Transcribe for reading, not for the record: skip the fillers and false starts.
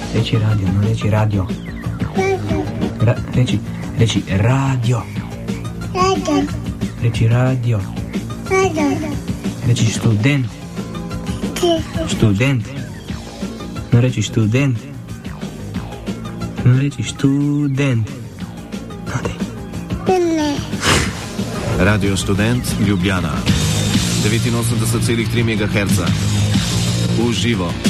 Reci radio, non reci radio. Reci radio. Reci radio. Reci student. Student. Non reci student. Non reci student. No, dej. Radio Student Ljubljana 89,3 MHz. V živo.